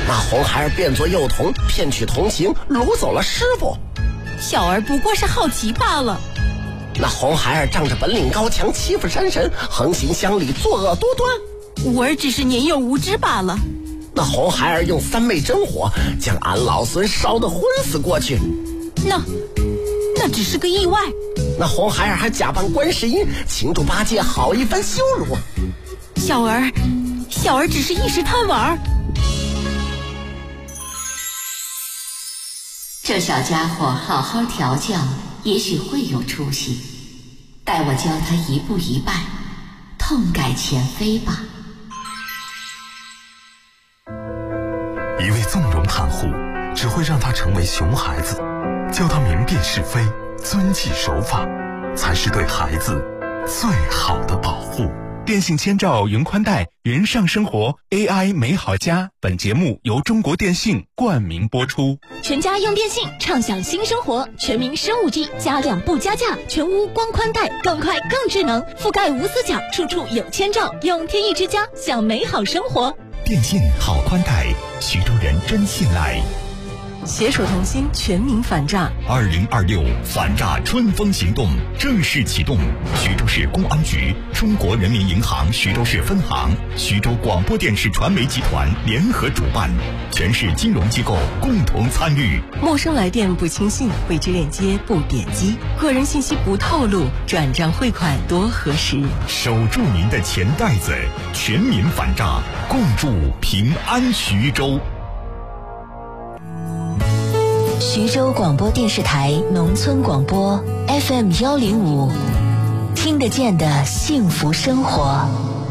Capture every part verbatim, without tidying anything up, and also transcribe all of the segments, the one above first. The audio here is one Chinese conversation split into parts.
那红孩儿变作幼童，骗取同情，掳走了师傅。 小儿不过是好奇罢了。 那红孩儿仗着本领高强，欺负山神，横行乡里，作恶多端。 吾儿只是年幼无知罢了。 那红孩儿用三昧真火将俺老孙烧得昏死过去。 那那只是个意外。 那红孩儿还假扮观世音，请助八戒好一番羞辱。 小儿小儿只是一时贪玩。 这小家伙好好调教，也许会有出息。待我教他一步一拜，痛改前非吧。 一味纵容袒护，只会让他成为熊孩子。教他明辨是非，遵纪守法，才是对孩子最好的保护。 电信千兆云宽带，云上生活 A I 美好家。本节目由中国电信冠名播出。 全家用电信，畅享新生活。全民升 五 G， 加量不加价，全屋光宽带，更快更智能，覆盖无死角，处处有千兆。用天翼之家，享美好生活。 电信好宽带，徐州人真信赖。 携手同心，全民反诈。 二零二六反诈春风行动正式启动，徐州市公安局、中国人民银行徐州市分行、徐州广播电视传媒集团联合主办，全市金融机构共同参与。 陌生来电不轻信，未知链接不点击，个人信息不透露，转账汇款多核实。 守住您的钱袋子，全民反诈，共筑平安徐州。 徐州广播电视台农村广播 F M 幺零五，听得见的幸福生活。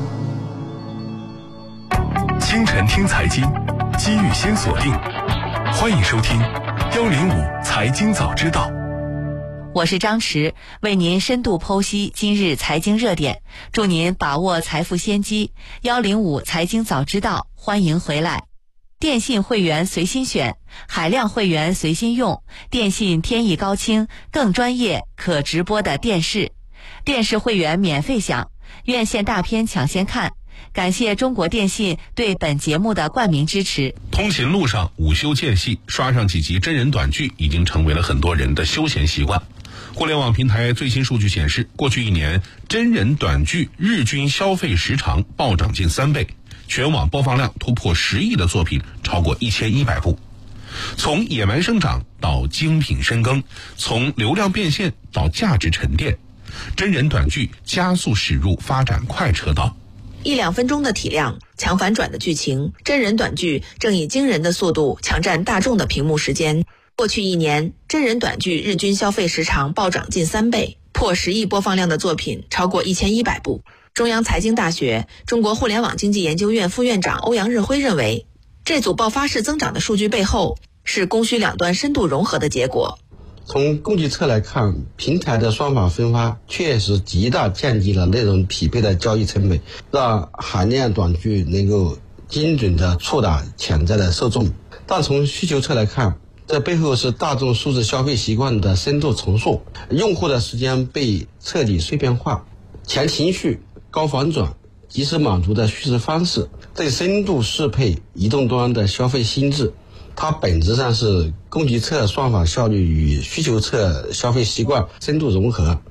清晨听财经，机遇先锁定。欢迎收听幺零五财经早知道。 我是张驰，为您深度剖析今日财经热点，祝您把握财富先机。幺零五财经早知道，欢迎回来。电信会员随心选，海量会员随心用，电信天翼高清，更专业可直播的电视。电视会员免费享，院线大片抢先看。感谢中国电信对本节目的冠名支持。 通勤路上午休间隙刷上几集真人短剧，已经成为了很多人的休闲习惯。互联网平台最新数据显示，过去一年真人短剧日均消费时长暴涨近三倍，全网播放量突破十亿的作品超过一千一百部。从野蛮生长到精品深耕，从流量变现到价值沉淀，真人短剧加速驶入发展快车道。 一两分钟的体量，强反转的剧情，真人短剧正以惊人的速度抢占大众的屏幕时间。过去一年，真人短剧日均消费时长暴涨近三倍，破十亿播放量的作品超过一千一百部。中央财经大学中国互联网经济研究院副院长欧阳日辉认为，这组爆发式增长的数据背后是供需两端深度融合的结果。 从供给侧来看，平台的双法分发确实极大降低了内容匹配的交易成本，让海量短剧能够精准地触达潜在的受众。但从需求侧来看，这背后是大众数字消费习惯的深度重塑，用户的时间被彻底碎片化，强情绪、高反转、及时满足的叙事方式，对深度适配移动端的消费心智。它本质上是供给侧算法效率与需求侧消费习惯深度融合。